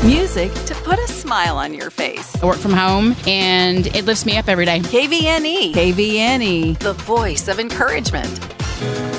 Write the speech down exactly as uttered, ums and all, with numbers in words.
Music to put a smile on your face. I work from home, and it lifts me up every day. K V N E. K V N E, the voice of encouragement.